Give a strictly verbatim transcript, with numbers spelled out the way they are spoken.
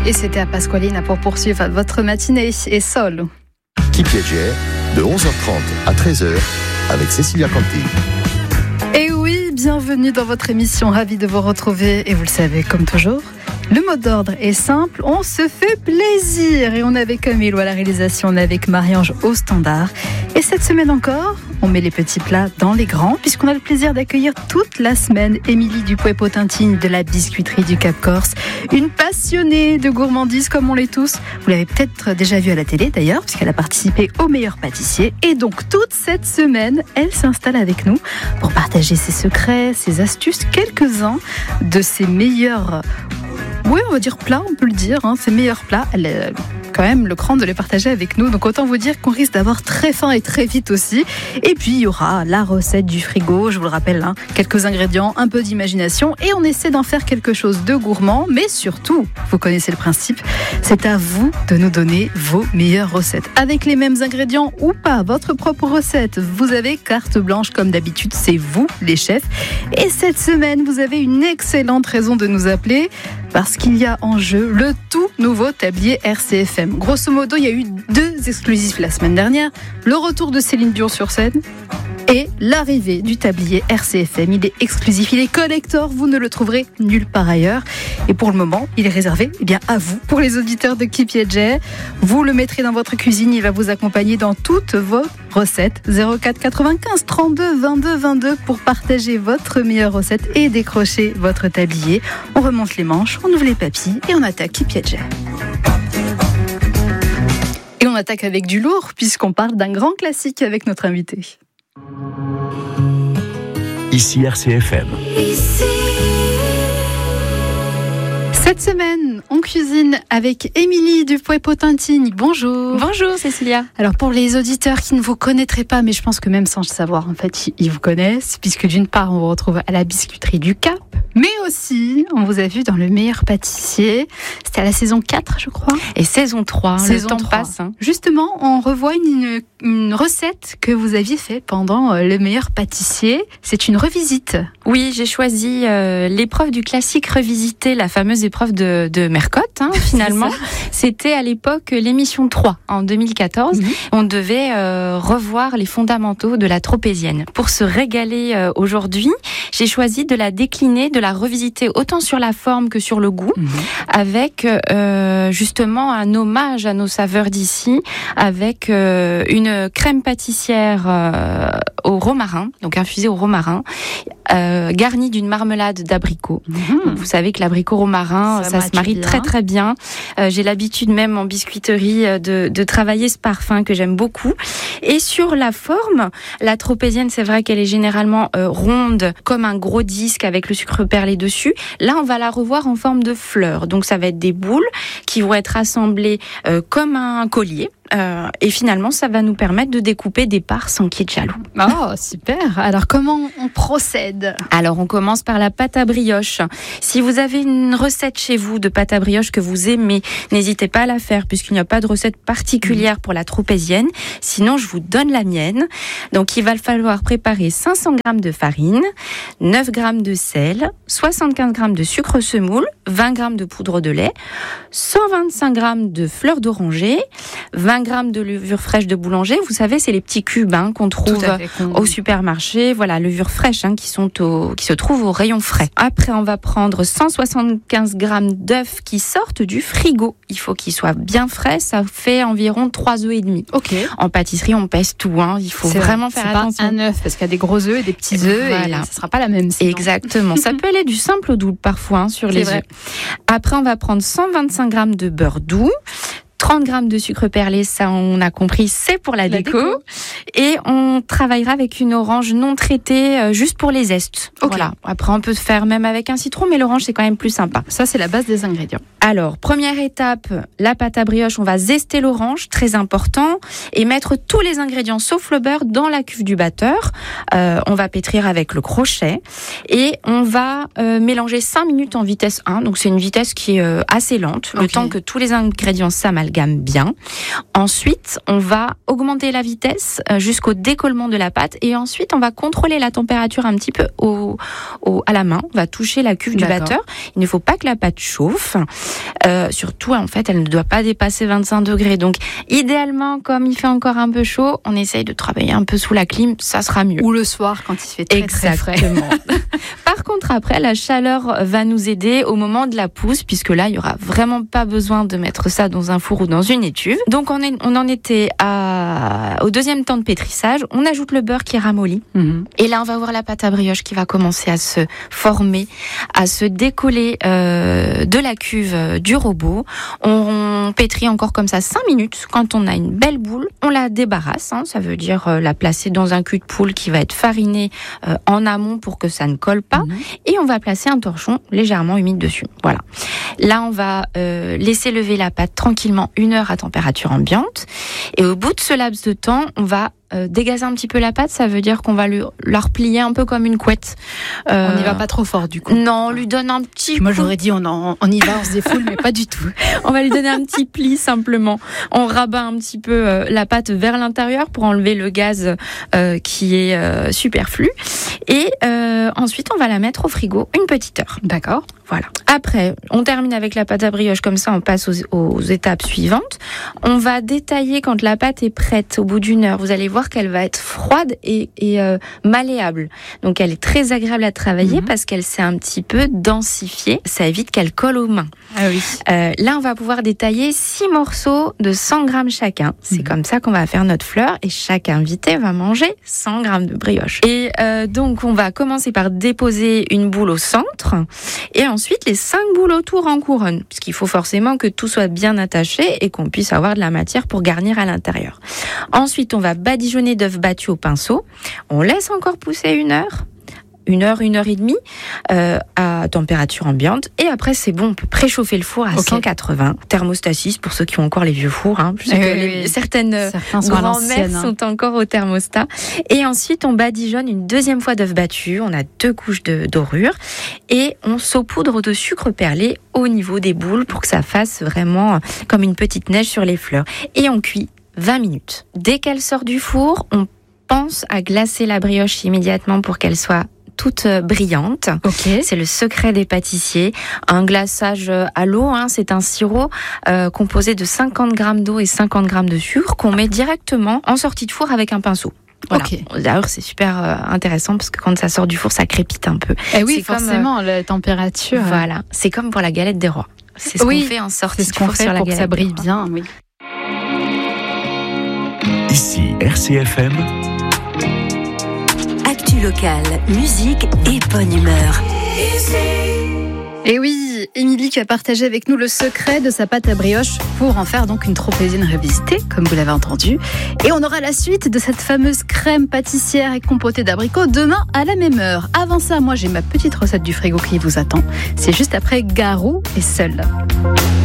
Et c'était à Pasqualina pour poursuivre votre matinée et Sol. Qui piégeait de onze heures trente à treize heures avec Cécilia Canty. Et oui, bienvenue dans votre émission, ravi de vous retrouver. Et vous le savez, comme toujours, le mot d'ordre est simple, on se fait plaisir. Et on est avec Camille à la réalisation, on est avec Marie-Ange au standard. Et cette semaine encore, on met les petits plats dans les grands, puisqu'on a le plaisir d'accueillir toute la semaine Émilie Dupuy-Potentine de la biscuiterie du Cap Corse. Une passionnée de gourmandise comme on l'est tous. Vous l'avez peut-être déjà vue à la télé d'ailleurs, puisqu'elle a participé au meilleur pâtissier. Et donc toute cette semaine, elle s'installe avec nous pour partager ses secrets, ses astuces, quelques-uns de ses meilleurs... Oui, on va dire plats, on peut le dire, hein, ses meilleurs plats. Elle a quand même le cran de les partager avec nous. Donc autant vous dire qu'on risque d'avoir très faim et très vite aussi. Et puis il y aura la recette du frigo, je vous le rappelle, hein, quelques ingrédients, un peu d'imagination. Et on essaie d'en faire quelque chose de gourmand. Mais surtout, vous connaissez le principe, c'est à vous de nous donner vos meilleures recettes. Avec les mêmes ingrédients ou pas, votre propre recette. Vous avez carte blanche comme d'habitude, c'est vous les chefs. Et cette semaine, vous avez une excellente raison de nous appeler. Parce qu'il y a en jeu le tout nouveau tablier R C F M. Grosso modo, il y a eu deux exclusifs la semaine dernière. Le retour de Céline Dion sur scène et l'arrivée du tablier R C F M. Il est exclusif, il est collector, vous ne le trouverez nulle part ailleurs. Et pour le moment, il est réservé eh bien, à vous, pour les auditeurs de Qui piégeait. Vous le mettrez dans votre cuisine, il va vous accompagner dans toutes vos recettes. zéro quatre quatre-vingt-quinze trente-deux vingt-deux vingt-deux pour partager votre meilleure recette et décrocher votre tablier. On remonte les manches, on ouvre les papilles et on attaque Qui piégeait. Et on attaque avec du lourd puisqu'on parle d'un grand classique avec notre invité. Ici R C F M. Ici. Cette semaine, on cuisine avec Émilie Dupuy-Potentine. Bonjour. Bonjour Cécilia. Alors pour les auditeurs qui ne vous connaîtraient pas, mais je pense que même sans le savoir, en fait, ils vous connaissent, puisque d'une part, on vous retrouve à la biscuiterie du Cap, mais aussi, on vous a vu dans Le meilleur pâtissier. C'était à la saison quatre, je crois. Et saison trois, saison le temps trois. passe. Hein. Justement, on revoit une, une recette que vous aviez faite pendant Le meilleur pâtissier. C'est une revisite. Oui, j'ai choisi euh, l'épreuve du classique revisité, la fameuse épreuve de, de Mercotte, hein, finalement. C'était à l'époque l'émission trois, en deux mille quatorze. Mm-hmm. On devait euh, revoir les fondamentaux de la tropézienne. Pour se régaler euh, aujourd'hui, j'ai choisi de la décliner, de la revisiter autant sur la forme que sur le goût, mmh. avec euh, justement un hommage à nos saveurs d'ici, avec euh, une crème pâtissière euh, au romarin, donc infusée au romarin, euh, garnie d'une marmelade d'abricot. Mmh. Vous savez que l'abricot romarin, ça, ça se marie bien. très très bien. Euh, j'ai l'habitude même en biscuiterie de, de travailler ce parfum que j'aime beaucoup. Et sur la forme, la tropézienne, c'est vrai qu'elle est généralement euh, ronde, comme un gros disque avec le sucre perlé dessus. Là, on va la revoir en forme de fleurs. Donc, ça va être des boules qui vont être assemblées euh, comme un collier. Euh, et finalement, ça va nous permettre de découper des parts sans qu'il y ait de jaloux. Oh, super. Alors, comment on procède ? Alors, on commence par la pâte à brioche. Si vous avez une recette chez vous de pâte à brioche que vous aimez, n'hésitez pas à la faire puisqu'il n'y a pas de recette particulière pour la tropézienne. Sinon, je vous donne la mienne. Donc, il va falloir préparer cinq cents grammes de farine, neuf grammes de sel, soixante-quinze grammes de sucre semoule, vingt grammes de poudre de lait, cent vingt-cinq grammes de fleurs d'oranger, vingt grammes de levure fraîche de boulanger. Vous savez, c'est les petits cubes hein, qu'on trouve au supermarché. Voilà, levure fraîche hein, qui, sont au, qui se trouvent au rayon frais. Après, on va prendre cent soixante-quinze grammes d'œufs qui sortent du frigo. Il faut qu'ils soient bien frais. Ça fait environ trois œufs et demi. Okay. En pâtisserie, on pèse tout. Hein. Il faut c'est vraiment vrai. faire c'est attention. C'est pas un œuf, parce qu'il y a des gros œufs et des petits œufs. Voilà. Et ce ne sera pas la même. Sinon. Exactement. Ça peut aller du simple au double parfois hein, sur c'est les œufs. Après, on va prendre cent vingt-cinq grammes de beurre doux, trente grammes de sucre perlé, ça on a compris, c'est pour la, la déco. déco. Et on travaillera avec une orange non traitée, euh, juste pour les zestes. Okay. Voilà. Après on peut faire même avec un citron, mais l'orange c'est quand même plus sympa. Ça c'est la base des ingrédients. Alors, première étape, la pâte à brioche, on va zester l'orange, très important, et mettre tous les ingrédients sauf le beurre dans la cuve du batteur. Euh, on va pétrir avec le crochet et on va euh, mélanger cinq minutes en vitesse un. Donc c'est une vitesse qui est euh, assez lente, okay. Le temps que tous les ingrédients s'amalgament. amalgame bien. Ensuite, on va augmenter la vitesse jusqu'au décollement de la pâte et ensuite on va contrôler la température un petit peu au, au, à la main. On va toucher la cuve D'accord. du batteur. Il ne faut pas que la pâte chauffe. Euh, surtout, en fait, elle ne doit pas dépasser vingt-cinq degrés. Donc, idéalement, comme il fait encore un peu chaud, on essaye de travailler un peu sous la clim, ça sera mieux. Ou le soir quand il fait très Exactement. très frais. Par contre, après, la chaleur va nous aider au moment de la pousse, puisque là, il y aura vraiment pas besoin de mettre ça dans un four ou dans une étuve. Donc, on, est, on en était à, au deuxième temps de pétrissage. On ajoute le beurre qui ramollit. Mmh. Et là, on va voir la pâte à brioche qui va commencer à se former, à se décoller euh, de la cuve euh, du robot. On, on pétrit encore comme ça cinq minutes. Quand on a une belle boule, on la débarrasse. Hein, ça veut dire euh, la placer dans un cul de poule qui va être fariné euh, en amont pour que ça ne colle pas. Mmh. Et on va placer un torchon légèrement humide dessus. Voilà. Là, on va euh, laisser lever la pâte tranquillement une heure à température ambiante. Et au bout de ce laps de temps, on va Euh, dégazer un petit peu la pâte, ça veut dire qu'on va lui, la replier un peu comme une couette. Euh, on n'y va pas trop fort du coup. Non, on lui donne un petit Moi coup. j'aurais dit on, en, on y va, on se défoule, mais pas du tout. On va lui donner un petit pli simplement. On rabat un petit peu euh, la pâte vers l'intérieur pour enlever le gaz euh, qui est euh, superflu. Et euh, ensuite, on va la mettre au frigo une petite heure. D'accord. Voilà. Après, on termine avec la pâte à brioche, comme ça on passe aux, aux étapes suivantes. On va détailler quand la pâte est prête au bout d'une heure. Vous allez voir qu'elle va être froide et, et euh, malléable. Donc elle est très agréable à travailler mmh. parce qu'elle s'est un petit peu densifiée. Ça évite qu'elle colle aux mains. Ah oui. Euh, là, on va pouvoir détailler six morceaux de cent grammes chacun. C'est mmh. comme ça qu'on va faire notre fleur et chaque invité va manger cent grammes de brioche. Et euh, donc, on va commencer par déposer une boule au centre et ensuite les cinq boules autour en couronne, puisqu'il faut forcément que tout soit bien attaché et qu'on puisse avoir de la matière pour garnir à l'intérieur. Ensuite, on va badigeonner d'œufs battus au pinceau. On laisse encore pousser une heure. Une heure, une heure et demie euh, à température ambiante. Et après, c'est bon, on peut préchauffer le four à okay. cent quatre-vingts. Thermostat six pour ceux qui ont encore les vieux fours. Hein. Je sais oui, que oui, les, oui. certaines grand-mères hein. sont encore au thermostat. Et ensuite, on badigeonne une deuxième fois d'œufs battus. On a deux couches de dorure. Et on saupoudre de sucre perlé au niveau des boules pour que ça fasse vraiment comme une petite neige sur les fleurs. Et on cuit vingt minutes. Dès qu'elle sort du four, on pense à glacer la brioche immédiatement pour qu'elle soit toute brillante. Okay. C'est le secret des pâtissiers. Un glaçage à l'eau, hein, c'est un sirop euh, composé de cinquante grammes d'eau et cinquante grammes de sucre qu'on met directement en sortie de four avec un pinceau. Voilà. Okay. D'ailleurs, c'est super euh, intéressant parce que quand ça sort du four, ça crépite un peu. Et oui, c'est forcément, comme, euh, la température. Voilà, c'est comme pour la galette des rois. C'est ce oui, qu'on fait en sortie c'est ce de four qu'on fait sur la pour galette que ça brille des rois. bien. Oui. Ici R C F M. Actu locale, musique et bonne humeur. Et oui, Émilie qui a partagé avec nous le secret de sa pâte à brioche pour en faire donc une tropézienne revisitée, comme vous l'avez entendu. Et on aura la suite de cette fameuse crème pâtissière et compotée d'abricots demain à la même heure. Avant ça, moi j'ai ma petite recette du frigo qui vous attend. C'est juste après Garou et Seul.